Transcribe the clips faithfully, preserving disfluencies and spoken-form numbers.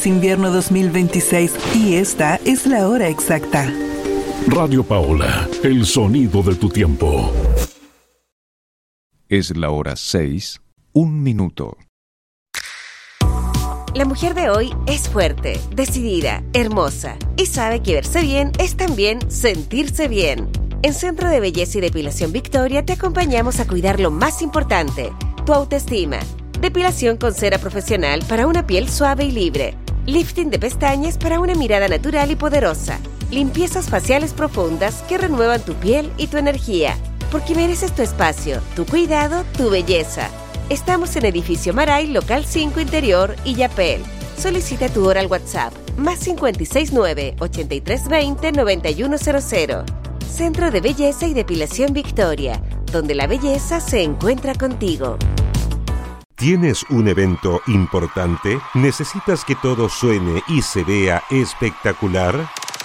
Invierno dos mil veintiséis y esta es la hora exacta. Radio Paola, el sonido de tu tiempo. Es la hora seis, un minuto. La mujer de hoy es fuerte, decidida, hermosa y sabe que verse bien es también sentirse bien. En Centro de Belleza y Depilación Victoria te acompañamos a cuidar lo más importante, tu autoestima. Depilación con cera profesional para una piel suave y libre. Lifting de pestañas para una mirada natural y poderosa. Limpiezas faciales profundas que renuevan tu piel y tu energía. Porque mereces tu espacio, tu cuidado, tu belleza. Estamos en Edificio Maray, Local cinco Interior, Illapel. Solicita tu hora al WhatsApp, más cinco seis nueve, ocho tres dos cero, nueve uno cero cero. Centro de Belleza y Depilación Victoria, donde la belleza se encuentra contigo. ¿Tienes un evento importante? ¿Necesitas que todo suene y se vea espectacular?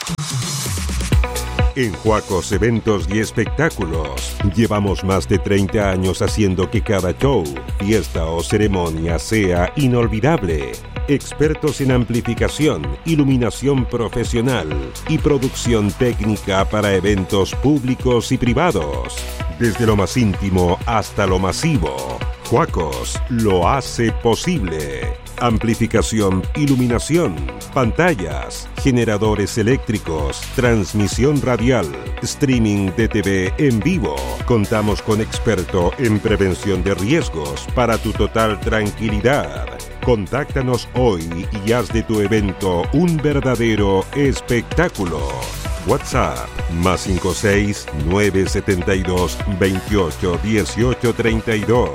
En Huacos Eventos y Espectáculos llevamos más de treinta años haciendo que cada show, fiesta o ceremonia sea inolvidable. Expertos en amplificación, iluminación profesional y producción técnica para eventos públicos y privados. Desde lo más íntimo hasta lo masivo, Huacos lo hace posible. Amplificación, iluminación, pantallas, generadores eléctricos, transmisión radial, streaming de T V en vivo. Contamos con experto en prevención de riesgos para tu total tranquilidad. Contáctanos hoy y haz de tu evento un verdadero espectáculo. WhatsApp más cinco seis nueve siete dos veintiocho dieciocho treinta y dos.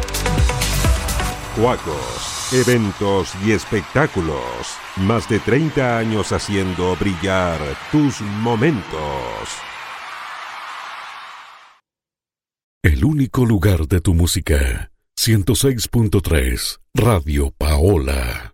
Huacos, eventos y espectáculos. Más de treinta años haciendo brillar tus momentos. El único lugar de tu música. ciento seis punto tres Radio Paola.